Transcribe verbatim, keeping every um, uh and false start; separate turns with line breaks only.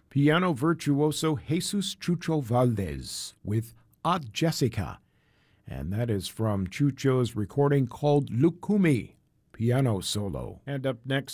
piano virtuoso Jesus Chucho Valdez with Aunt Jessica. And that is from Chucho's recording called Lukumi, piano solo. And up next,